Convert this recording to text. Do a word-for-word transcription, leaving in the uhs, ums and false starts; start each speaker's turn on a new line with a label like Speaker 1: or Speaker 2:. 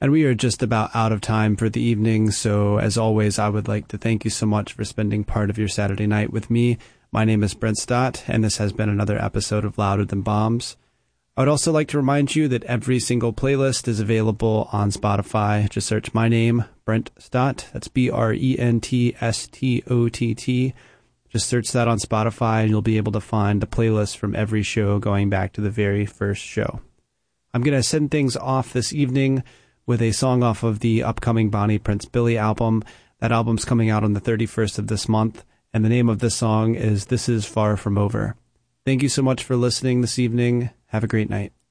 Speaker 1: And we are just about out of time for the evening, so as always, I would like to thank you so much for spending part of your Saturday night with me. My name is Brent Stott, and this has been another episode of Louder Than Bombs. I would also like to remind you that every single playlist is available on Spotify. Just search my name, Brent Stott. That's B R E N T S T O T T. Just search that on Spotify, and you'll be able to find the playlist from every show going back to the very first show. I'm going to send things off this evening with a song off of the upcoming Bonnie Prince Billy album. That album's coming out on the thirty-first of this month, and the name of this song is This Is Far From Over. Thank you so much for listening this evening. Have a great night.